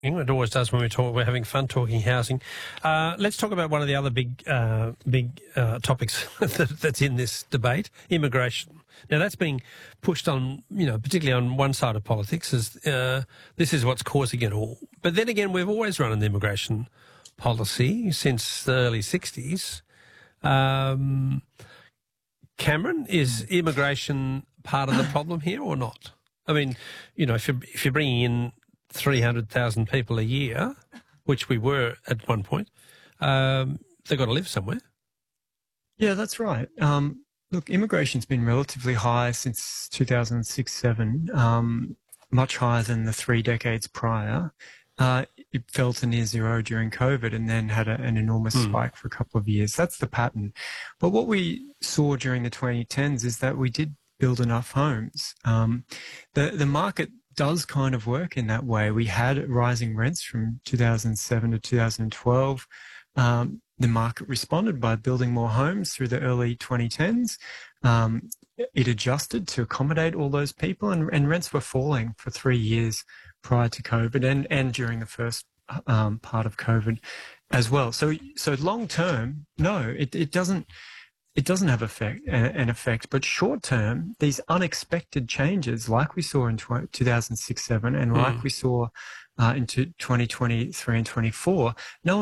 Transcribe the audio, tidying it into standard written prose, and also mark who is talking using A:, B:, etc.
A: It always does when we're having fun talking housing. Let's talk about one of the other big topics that's in this debate: immigration. Now that's being pushed on, particularly on one side of politics, as this is what's causing it all. But then again, we've always run an immigration policy since the early '60s. Cameron, is immigration part of the problem here or not? I mean, if you're bringing in 300,000 people a year, which we were at one point, they've got to live somewhere.
B: Yeah, that's right. Look, immigration's been relatively high since 2006-7, much higher than the 3 decades prior. It fell to near zero during COVID and then had an enormous spike for a couple of years. That's the pattern. But what we saw during the 2010s is that we did build enough homes. The market does kind of work in that way. We had rising rents from 2007 to 2012. The market responded by building more homes through the early 2010s. It adjusted to accommodate all those people, and rents were falling for 3 years prior to COVID and during the first part of COVID as well. So long term, no, it doesn't have an effect. But short term, these unexpected changes, like we saw in 2006-7 and like we saw into 2023 and 24, no